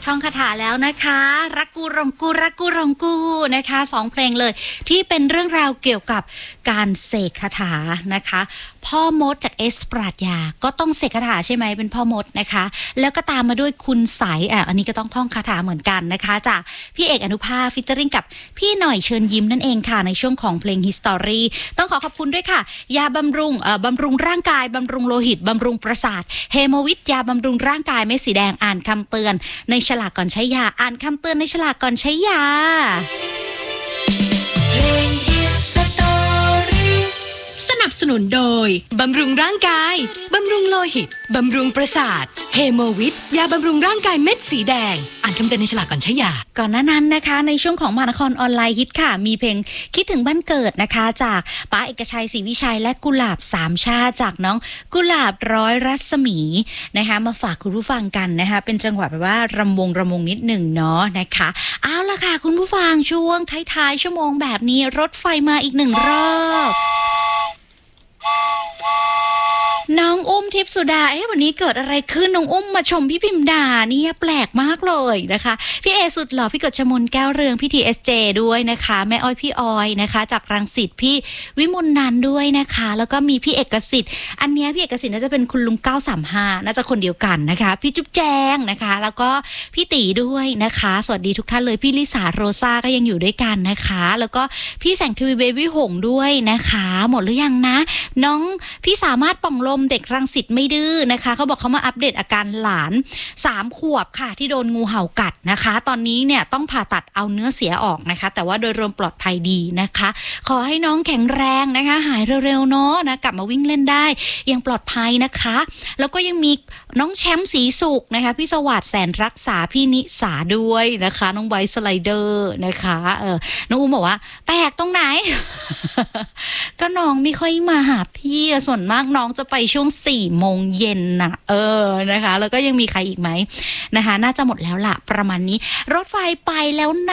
ท่องคาถาแล้วนะคะรักกูรองกูรักกูรองกูนะคะ2เพลงเลยที่เป็นเรื่องราวเกี่ยวกับการเสกคาถานะคะพ่อมดจากเอสปราชญาก็ต้องเสกคาถาใช่ไหมเป็นพ่อมดนะคะแล้วก็ตามมาด้วยคุณใสอันนี้ก็ต้องท่องคาถาเหมือนกันนะคะจากพี่เอกอนุภาฟิชเจอริ่งกับพี่หน่อยเชิญยิ้มนั่นเองค่ะในช่วงของเพลง History ต้องขอบคุณด้วยค่ะยาบำรุงร่างกายบำรุงโลหิตบำรุงประสาทเฮโมวิทยาบำรุงร่างกายเม็ดสีแดงอ่านคำเตือนในฉลากก่อนใช้ยาอ่านคำเตือนในฉลากก่อนใช้ยาสนับสนุนโดยบำรุงร่างกายบำรุงโลหิตบำรุงประสาทเฮโมวิทยาบำรุงร่างกายเม็ดสีแดงอ่านคำเตือนในฉลากก่อนใช้ยาก่อนหน้านั้นนะคะในช่วงของมหานครออนไลน์ฮิตค่ะมีเพลงคิดถึงบ้านเกิดนะคะจากป้าเอกชัยศรีวิชัยและกุหลาบสามชาติจากน้องกุหลาบร้อยรัศมีนะคะมาฝากคุณผู้ฟังกันนะคะเป็นจังหวะแบบว่ารำวงนิดหนึ่งเนาะนะคะเอาล่ะค่ะคุณผู้ฟังช่วงท้ายๆชั่วโมงแบบนี้รถไฟมาอีกหนึ่งรอบน้องอุ้มทิพย์สุดาวันนี้เกิดอะไรขึ้นน้องอุ้มมาชมพี่พิมดาเนี่ยแปลกมากเลยนะคะพี่เอสุดหล่อพี่กฤษมนแก้วเรืองพี่ทีเอสเจด้วยนะคะแม่อ้อยพี่ออยนะคะจากรังสิตพี่วิมลนันท์ด้วยนะคะแล้วก็มีพี่เอกสิทธิ์อันนี้พี่เอกสิทธิ์น่าจะเป็นคุณลุง935น่าจะคนเดียวกันนะคะพี่จุ๊บแจงนะคะแล้วก็พี่ตีด้วยนะคะสวัสดีทุกท่านเลยพี่ลิสาโรซ่าก็ยังอยู่ด้วยกันนะคะแล้วก็พี่แสงทวีเบบี้หงด้วยนะคะหมดหรือยังนะน้องพี่สามารถป่องลมเด็กรังสิตไม่ดื้อนะคะเขาบอกเขามาอัปเดตอาการหลาน3 ขวบค่ะที่โดนงูเห่ากัดนะคะตอนนี้เนี่ยต้องผ่าตัดเอาเนื้อเสียออกนะคะแต่ว่าโดยรวมปลอดภัยดีนะคะขอให้น้องแข็งแรงนะคะหายเร็วๆเนาะนะกลับมาวิ่งเล่นได้ยังปลอดภัยนะคะแล้วก็ยังมีน้องแชมป์ศรีสุขนะคะพี่สวัสดิ์แสนรักษาพี่นิสาด้วยนะคะน้องไบสไลเดอร์นะคะน้องอุ้มบอกว่าแปลกตรงไหน ก็น้องไม่ค่อยมาหาพี่ส่วนมากน้องจะไปช่วง4 โมงเย็นนะนะคะแล้วก็ยังมีใครอีกไหมนะคะน่าจะหมดแล้วล่ะประมาณนี้รถไฟไปแล้วนะ